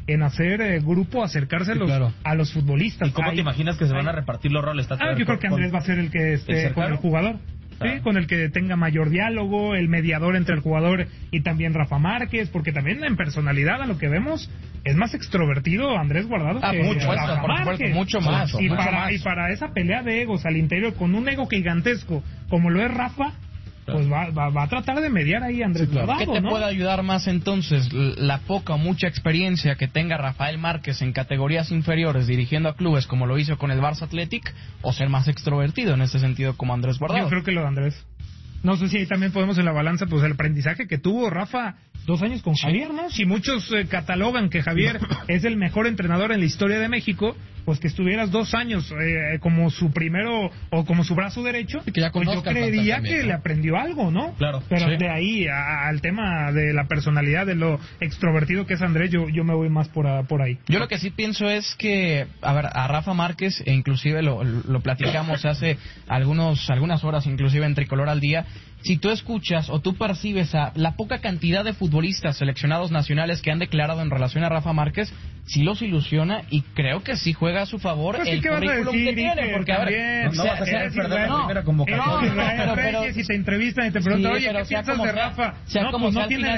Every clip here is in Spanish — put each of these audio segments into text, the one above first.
en hacer grupo, acercarse a los futbolistas. ¿Y cómo te imaginas que se van a repartir los roles? Yo creo que Andrés va a ser el que esté con el jugador. Sí, con el que tenga mayor diálogo, el mediador entre el jugador y también Rafa Márquez, porque también en personalidad, a lo que vemos, es más extrovertido Andrés Guardado que Rafa Márquez. Mucho más. Y para esa pelea de egos al interior, con un ego gigantesco como lo es Rafa, pues va a tratar de mediar ahí Andrés Guardado, ¿Qué te puede ayudar más entonces? ¿La poca o mucha experiencia que tenga Rafael Márquez en categorías inferiores dirigiendo a clubes como lo hizo con el Barça Athletic, o ser más extrovertido en ese sentido como Andrés Guardado? Yo creo que lo de Andrés. No sé si ahí también podemos en la balanza pues el aprendizaje que tuvo Rafa 2 años con Javier, ¿no? Si muchos catalogan que Javier es el mejor entrenador en la historia de México, pues que estuvieras 2 años como su primero o como su brazo derecho, que ya pues yo creería que le aprendió algo, ¿no? Claro. Pero de ahí al tema de la personalidad, de lo extrovertido que es Andrés, yo me voy más por ahí. Yo lo que sí pienso es que, a Rafa Márquez, e inclusive lo platicamos hace algunas horas, inclusive en Tricolor al Día, si tú escuchas o tú percibes a la poca cantidad de futbolistas seleccionados nacionales que han declarado en relación a Rafa Márquez, sí los ilusiona y creo que sí juega a su favor el currículum que tiene, porque a ver, no vas a ser la primera convocatoria. Pero si te entrevistan y te preguntan, oye, ¿qué piensas de Rafa? Al final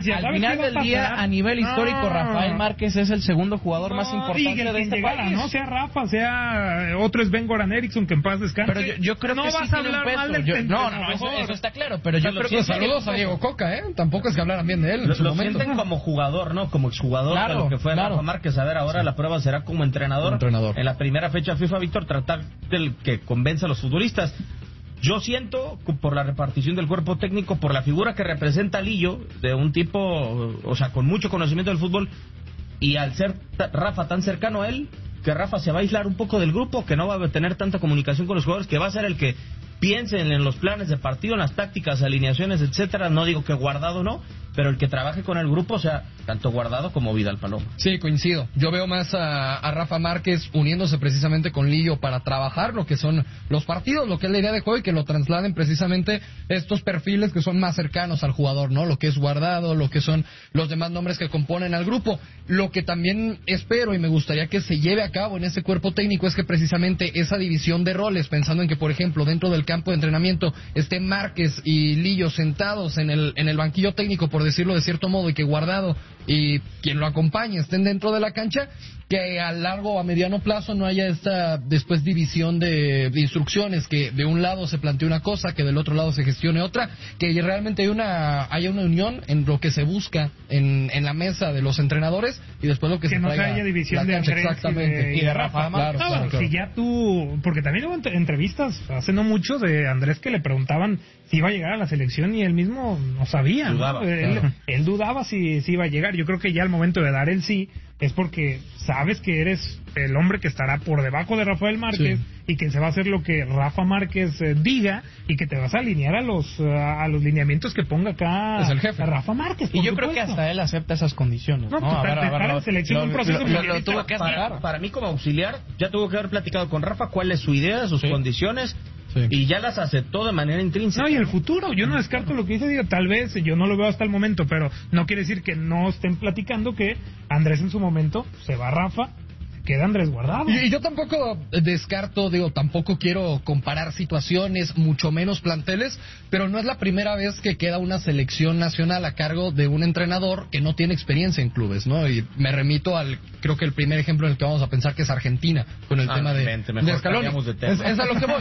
del día, a nivel histórico, Rafael Márquez es el segundo jugador más importante de este país. No sea Rafa, sea otro Sven Goran Eriksson, que en paz descanse. Pero yo creo que sí vas a hablar mal del eso está claro, pero yo creo que saludos a Diego Coca, Tampoco es que hablaran bien de él en su momento. Sienten como jugador, ¿no? Como exjugador de lo que fue Rafa Márquez. A ver, ahora la prueba será como entrenador. En la primera fecha FIFA, Víctor, tratar del que convenza a los futbolistas. Yo siento, por la repartición del cuerpo técnico, por la figura que representa Lillo, de un tipo, o sea, con mucho conocimiento del fútbol, y al ser Rafa tan cercano a él, que Rafa se va a aislar un poco del grupo, que no va a tener tanta comunicación con los jugadores, que va a ser el que piensen en los planes de partido, en las tácticas, alineaciones, etcétera. No digo que Guardado no, pero el que trabaje con el grupo, o sea, tanto Guardado como Vidal Paloma. Sí, coincido. Yo veo más a Rafa Márquez uniéndose precisamente con Lillo para trabajar lo que son los partidos, lo que es la idea de juego, y que lo trasladen precisamente estos perfiles que son más cercanos al jugador, ¿no? Lo que es Guardado, lo que son los demás nombres que componen al grupo. Lo que también espero y me gustaría que se lleve a cabo en ese cuerpo técnico es que precisamente esa división de roles, pensando en que, por ejemplo, dentro del campo de entrenamiento estén Márquez y Lillo sentados en el banquillo técnico, por decirlo de cierto modo, y que Guardado y quien lo acompañe estén dentro de la cancha, que a largo o a mediano plazo no haya esta después división de instrucciones, que de un lado se plantee una cosa, que del otro lado se gestione otra, que realmente haya una unión en lo que se busca en la mesa de los entrenadores, y después lo que se no se haya división de Andrés exactamente y de Rafa. Claro. Si ya tú, porque también hubo entrevistas hace no mucho de Andrés que le preguntaban si iba a llegar a la selección y él mismo no sabía, dudaba, ¿no? Él dudaba si iba a llegar. Yo creo que ya al momento de dar el sí es porque sabes que eres el hombre que estará por debajo de Rafael Márquez, y que se va a hacer lo que Rafa Márquez diga, y que te vas a alinear a los lineamientos que ponga acá es el jefe. Rafa Márquez. Y yo creo que hasta él acepta esas condiciones. No, pues para la selección un proceso lo tuvo que hacer. Para mí como auxiliar ya tuvo que haber platicado con Rafa cuál es su idea, sus condiciones. Y ya las aceptó de manera intrínseca. No, y el futuro, yo no descarto lo que dice, digo, tal vez, yo no lo veo hasta el momento, pero no quiere decir que no estén platicando que Andrés en su momento se va a Rafa, queda Andrés Guardado. Y yo tampoco descarto, tampoco quiero comparar situaciones, mucho menos planteles, pero no es la primera vez que queda una selección nacional a cargo de un entrenador que no tiene experiencia en clubes, ¿no? Y me remito creo que el primer ejemplo en el que vamos a pensar que es Argentina, con el tema de Scaloni. Es a lo que voy.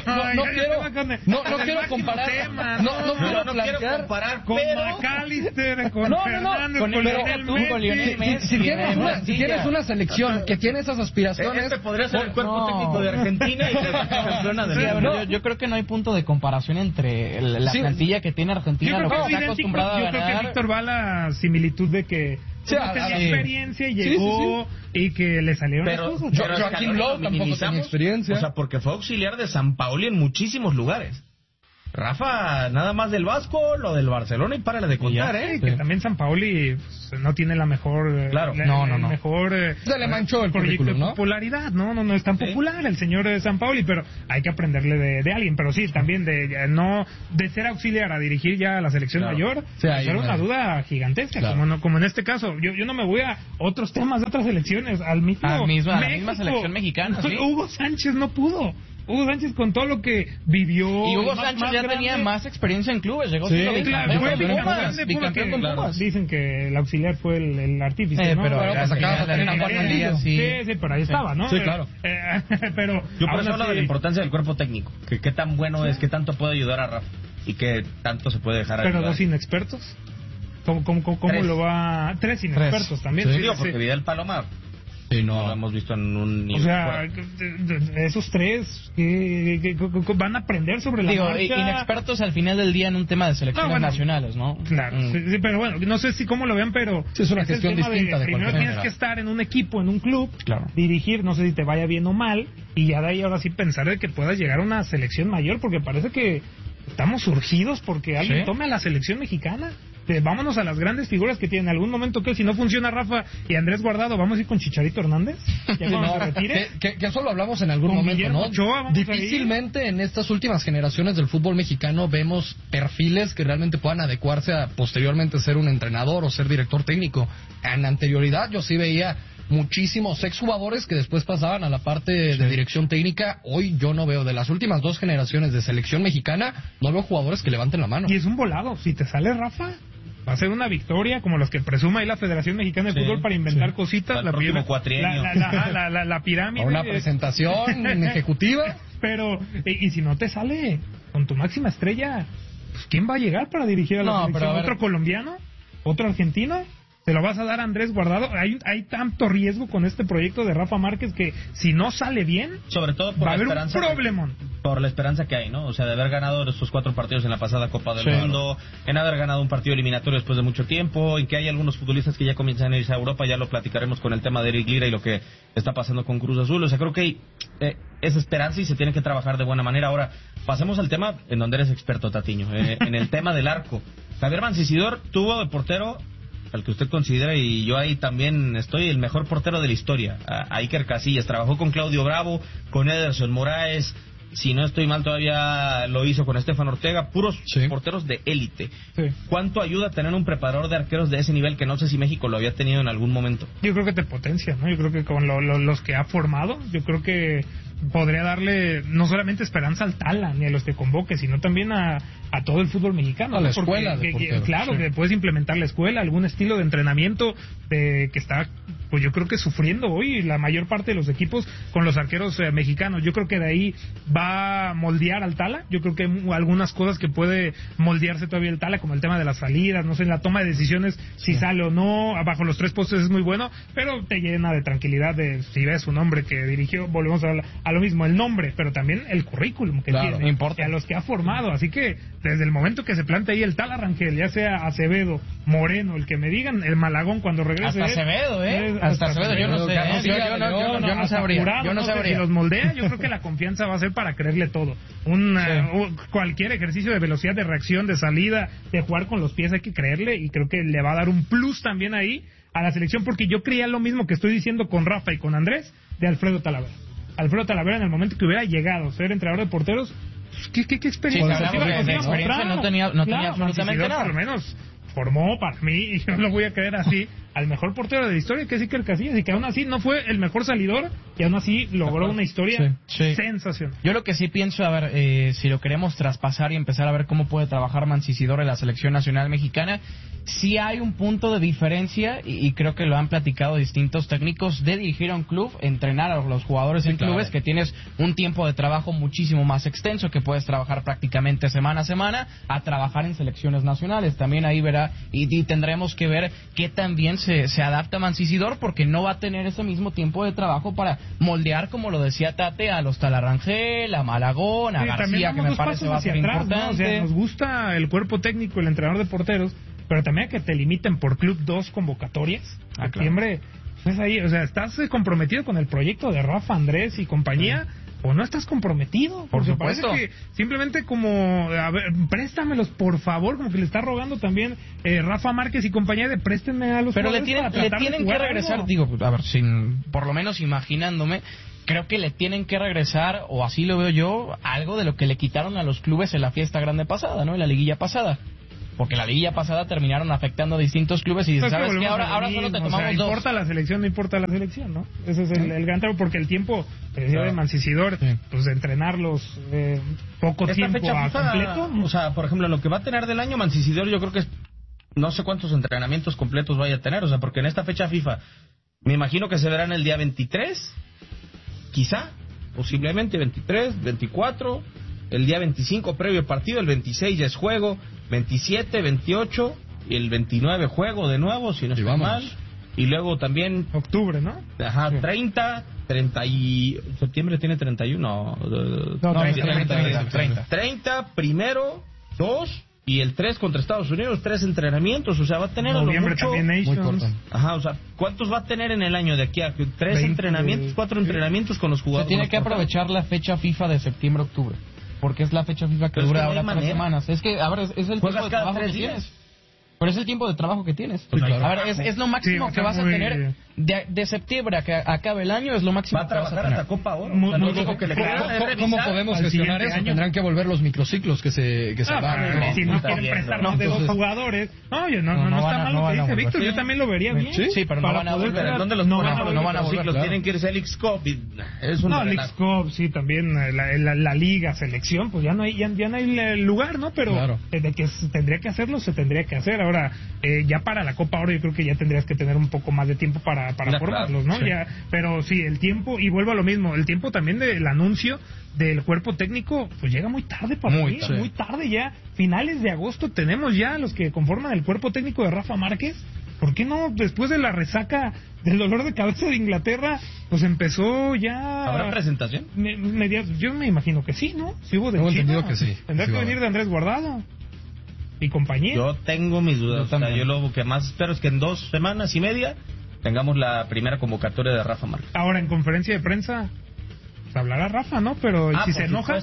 No quiero comparar. No quiero comparar con McAllister, con Fernández, con Lionel Messi. Si tienes una selección que tiene esas aspiraciones, este podría ser el cuerpo técnico de Argentina y que campeona del mundo. Yo creo que no hay punto de comparación entre la plantilla que tiene Argentina, lo que está acostumbrado a ganar. Yo creo que Víctor va a la similitud de que tenía experiencia y llegó y que le salieron las cosas. Joaquín Lowe tampoco tenía experiencia. O sea, porque fue auxiliar de Sampaoli en muchísimos lugares. Rafa, nada más del Vasco, lo del Barcelona y párale de contar, sí. Que también Sampaoli pues, no tiene la mejor... Claro, mejor... se le manchó el currículum, ¿no? Popularidad, no es tan popular el señor Sampaoli, pero hay que aprenderle de alguien, pero sí, también de ser auxiliar a dirigir ya a la selección mayor, era una duda gigantesca, como en este caso. Yo no me voy a otros temas de otras selecciones, a la misma selección mexicana, ¿sí? Hugo Sánchez no pudo. Hugo Sánchez con todo lo que vivió... Y Hugo Sánchez ya tenía más experiencia en clubes. Llegó fue bicampeón con Pumas. Dicen que el auxiliar fue el artífice, ¿no? Pero pues acaba de tener una liga. Sí, pero ahí estaba, ¿no? Sí, claro. Pero yo por eso hablo de la importancia del cuerpo técnico. Que qué tan bueno es, qué tanto puede ayudar a Rafa. Y qué tanto se puede dejar Pero dos inexpertos. ¿Cómo lo va...? Tres inexpertos también. Sí, porque Vidal Palomar... Sí, no lo hemos visto en un nivel. O sea, esos tres que van a aprender sobre la marcha. Inexpertos al final del día en un tema de selecciones nacionales, ¿no? Claro, sí, pero bueno, no sé si cómo lo vean, pero es una cuestión distinta. Primero tienes que estar en un equipo, en un club, dirigir, no sé si te vaya bien o mal, y ya de ahí ahora sí pensar de que puedas llegar a una selección mayor, porque parece que estamos surgidos porque alguien tome a la selección mexicana. Vámonos a las grandes figuras que tienen. En algún momento que si no funciona Rafa y Andrés Guardado, ¿vamos a ir con Chicharito Hernández? ¿Ya cuando se retire? Que eso lo hablamos en algún momento, ¿no? Ochoa, difícilmente en estas últimas generaciones del fútbol mexicano vemos perfiles que realmente puedan adecuarse a posteriormente ser un entrenador o ser director técnico. En anterioridad yo sí veía muchísimos exjugadores que después pasaban a la parte de dirección técnica. Hoy yo no veo, de las últimas dos generaciones de selección mexicana, no veo jugadores que levanten la mano. Y es un volado. Si te sale Rafa, va a ser una victoria como los que presuma ahí la Federación Mexicana de Fútbol para inventar cositas. La pirámide. Una presentación ejecutiva. Pero, y si no te sale con tu máxima estrella, pues ¿quién va a llegar para dirigir a la selección? ¿Otro colombiano? ¿Otro argentino? ¿Te lo vas a dar a Andrés Guardado? Hay tanto riesgo con este proyecto de Rafa Márquez que si no sale bien, sobre todo por va a haber un problemón. Por la esperanza que hay, ¿no? O sea, de haber ganado estos 4 partidos en la pasada Copa del Mundo, en haber ganado un partido eliminatorio después de mucho tiempo, en que hay algunos futbolistas que ya comienzan a irse a Europa, ya lo platicaremos con el tema de Eric Lira y lo que está pasando con Cruz Azul. O sea, creo que hay esa esperanza y se tiene que trabajar de buena manera. Ahora, pasemos al tema en donde eres experto, Tatiño, en el tema del arco. Javier Mancisidor tuvo de portero al que usted considera, y yo ahí también estoy, el mejor portero de la historia, a Iker Casillas. Trabajó con Claudio Bravo, con Ederson Moraes, si no estoy mal todavía lo hizo con Estefan Ortega, puros porteros de élite. ¿Cuánto ayuda tener un preparador de arqueros de ese nivel que no sé si México lo había tenido en algún momento? Yo creo que te potencia, ¿no? Yo creo que con los que ha formado, yo creo que podría darle no solamente esperanza al Tala ni a los que convoque, sino también a todo el fútbol mexicano. A la escuela de porteros. Claro, que puedes implementar la escuela, algún estilo de entrenamiento que está, pues yo creo que sufriendo hoy la mayor parte de los equipos con los arqueros mexicanos. Yo creo que de ahí va a moldear al Tala. Yo creo que hay algunas cosas que puede moldearse todavía el Tala, como el tema de las salidas, no sé, en la toma de decisiones, si sale o no, bajo los 3 postes es muy bueno, pero te llena de tranquilidad de si ves un hombre que dirigió, volvemos a lo mismo, el nombre, pero también el currículum que tiene, importa. Y a los que ha formado. Así que desde el momento que se plantea ahí el Tala Rangel, ya sea Acevedo, Moreno, el que me digan, el Malagón cuando regrese. Hasta Acevedo, hasta Acevedo, yo no sé. Yo no sabría. Yo no sabría. Si los moldea, yo creo que la confianza va a ser para creerle todo. Cualquier ejercicio de velocidad, de reacción, de salida, de jugar con los pies, hay que creerle, y creo que le va a dar un plus también ahí a la selección, porque yo creía lo mismo que estoy diciendo con Rafa y con Andrés de Alfredo Talavera. Alfredo Talavera, en el momento que hubiera llegado a ser entrenador de porteros, ¿qué experiencia? No tenía absolutamente nada. Por lo menos formó para mí, y yo lo voy a creer así, al mejor portero de la historia, que es Iker Casillas, y que aún así no fue el mejor salidor, y aún así logró una historia sensacional. Yo lo que sí pienso, a ver, si lo queremos traspasar y empezar a ver cómo puede trabajar Mancisidor en la selección nacional mexicana, sí hay un punto de diferencia, y creo que lo han platicado distintos técnicos, de dirigir a un club, entrenar a los jugadores en clubes, que tienes un tiempo de trabajo muchísimo más extenso, que puedes trabajar prácticamente semana a semana, a trabajar en selecciones nacionales. También ahí verá, y tendremos que ver qué también se adapta Mancisidor, porque no va a tener ese mismo tiempo de trabajo para moldear, como lo decía Tate, a los Talarrangel, a Malagón, a García, que me parece va a ser importante. ¿No? O sea, nos gusta el cuerpo técnico, el entrenador de porteros, pero también que te limiten por club 2 convocatorias. Septiembre, pues ahí, o sea, estás comprometido con el proyecto de Rafa, Andrés y compañía, o no estás comprometido. Por supuesto. Parece que simplemente como, a ver, préstamelos, por favor, como que le está rogando también Rafa Márquez y compañía de préstenme a los jugadores. Pero le tienen que regresar, algo. digo, a ver, por lo menos imaginándome, creo que le tienen que regresar, o así lo veo yo, algo de lo que le quitaron a los clubes en la fiesta grande pasada, ¿no? En la liguilla pasada. Porque la liguilla pasada terminaron afectando a distintos clubes y ¿sabes qué? Ahora solo te tomamos dos. Importa la selección, no importa la selección, ¿no? Ese es el gran tema, porque el tiempo, de Mancisidor, pues de entrenarlos poco tiempo a completo. O sea, por ejemplo, lo que va a tener del año Mancisidor, yo creo que es, no sé cuántos entrenamientos completos vaya a tener, o sea, porque en esta fecha FIFA, me imagino que se verán el día 23, quizá, posiblemente 23, 24, el día 25 previo partido, el 26 ya es juego, 27, 28 y el 29 juego de nuevo, si no estoy mal. Y luego también... Octubre, ¿no? Ajá, sí. 30 y... ¿Septiembre tiene 31? No, 30, primero, 2 y el 3 contra Estados Unidos, 3 entrenamientos, o sea, va a tener noviembre mucho... también Nations. Ajá, o sea, ¿cuántos va a tener en el año de aquí a 3 entrenamientos, 4 entrenamientos con los jugadores? Se tiene que aprovechar la fecha FIFA de septiembre-octubre. Porque es la fecha FIFA que dura ahora 3 semanas. Es que, a ver, es el tiempo de trabajo que tienes. Pero es el tiempo de trabajo que tienes. Pues claro. A ver, es lo máximo que vas a tener. De septiembre a que acabe el año es lo máximo que vas a tener. Va a trabajar hasta Copa Oro. ¿Cómo podemos gestionar eso? Tendrán que volver los microciclos que se van. Si no quieren prestar más de 2 jugadores. No está mal lo que dice Víctor. Yo también lo vería bien. Sí, pero no van a volver. ¿Dónde los no van a volver? Tienen que irse al X-Cup. No, el X-Cup, sí, también la liga, selección, pues ya no hay lugar, ¿no? Pero de que tendría que hacerlo, se tendría que hacer. Ahora, ya para la Copa Oro yo creo que ya tendrías que tener un poco más de tiempo para formarlos, ¿no? Sí. Ya, pero sí, el tiempo, y vuelvo a lo mismo, el tiempo también del anuncio del cuerpo técnico, pues llega muy tarde para mí, muy tarde ya. Finales de agosto tenemos ya los que conforman el cuerpo técnico de Rafa Márquez. ¿Por qué no, después de la resaca del dolor de cabeza de Inglaterra, pues empezó ya... ¿Habrá presentación? Yo me imagino que sí, ¿no? Si hubo de Chino, entendido que sí. Tendrá que venir de Andrés Guardado y compañía. Yo tengo mis dudas. Yo lo que más espero es que en 2 semanas y media tengamos la primera convocatoria de Rafa Márquez. Ahora, en conferencia de prensa, pues hablará Rafa, ¿no? Pero si se enoja...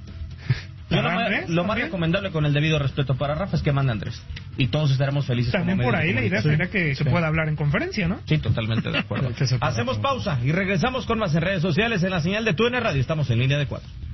Lo más recomendable, con el debido respeto para Rafa, es que mande Andrés. Y todos estaremos felices. También por ahí la idea sería que se pueda hablar en conferencia, ¿no? Sí, totalmente de acuerdo. Hacemos pausa y regresamos con más en redes sociales en la señal de TUDN Radio. Estamos en Línea de 4.